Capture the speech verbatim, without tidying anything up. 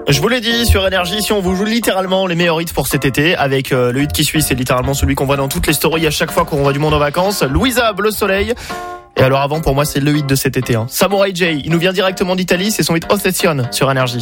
Je vous l'ai dit, sur Énergie, si on vous joue littéralement les meilleurs hits pour cet été, avec euh, le hit qui suit, c'est littéralement celui qu'on voit dans toutes les stories à chaque fois qu'on voit du monde en vacances. Louisa, Bleu Soleil. Et alors avant, pour moi, c'est le hit de cet été. Hein. Samurai J, il nous vient directement d'Italie, c'est son hit Obsession sur Énergie.